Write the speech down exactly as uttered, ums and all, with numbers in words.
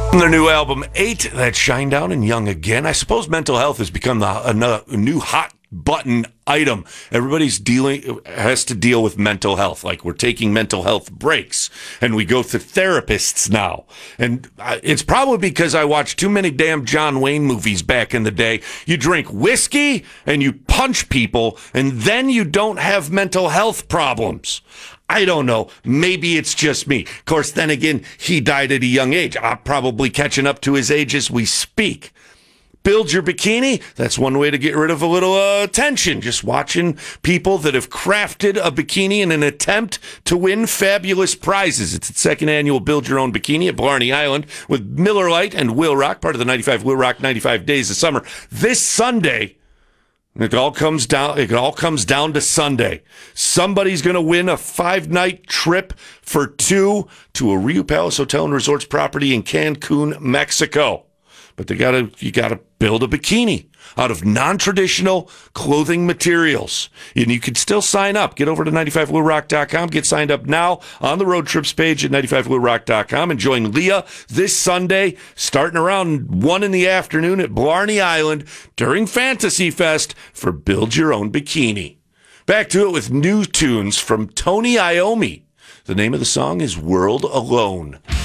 From their new album, Eight, that's Shinedown and Young Again. I suppose mental health has become the, a, a new hot button item. Everybody's dealing, has to deal with mental health. Like we're taking mental health breaks and we go to therapists now. And it's probably because I watched too many damn John Wayne movies back in the day. You drink whiskey and you punch people and then you don't have mental health problems. I don't know. Maybe it's just me. Of course, then again, he died at a young age. I'm probably catching up to his age as we speak. Build your bikini. That's one way to get rid of a little uh, tension. Just watching people that have crafted a bikini in an attempt to win fabulous prizes. It's the second annual Build Your Own Bikini at Blarney Island with Miller Lite and Will Rock, part of the ninety-five Will Rock ninety-five Days of Summer. This Sunday, it all comes down. It all comes down to Sunday. Somebody's going to win a five-night trip for two to a Rio Palace Hotel and Resorts property in Cancun, Mexico. But they gotta, you gotta build a bikini out of non-traditional clothing materials. And you can still sign up. Get over to ninety-five will rock dot com. Get signed up now on the road trips page at ninety-five will rock dot com and join Leah this Sunday, starting around one in the afternoon at Blarney Island during Fantasy Fest for Build Your Own Bikini. Back to it with new tunes from Tony Iommi. The name of the song is World Alone.